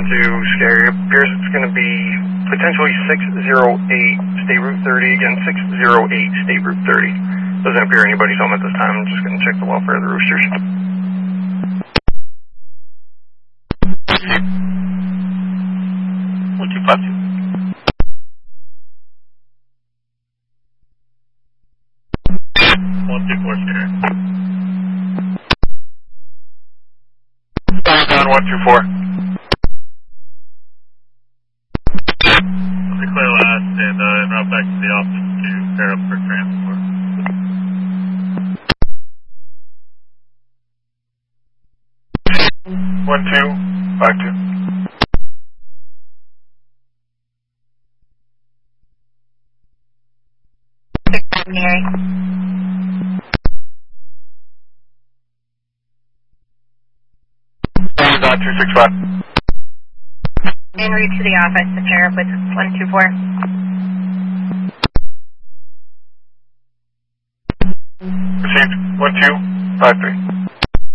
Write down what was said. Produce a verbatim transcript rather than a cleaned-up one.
to Scary. Appears it's going to be potentially six zero eight State Route thirty. Again, six zero eight State Route thirty. Doesn't appear anybody's home at this time. I'm just going to check the welfare of the roosters. one two five two. one two four Scary. Down one two four. I'll declare last and uh, en route back to the office to pair up for transport. one two five two. Mary. Dot two six five. En route to the office to pair up with one two four. Received one two five three.